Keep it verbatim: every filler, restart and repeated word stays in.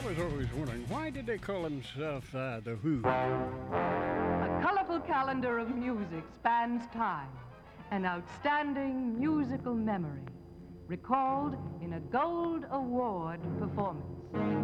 was always wondering, why did they call themselves uh, the Who? A colorful calendar of music spans time, an outstanding musical memory, recalled in a Gold Award performance.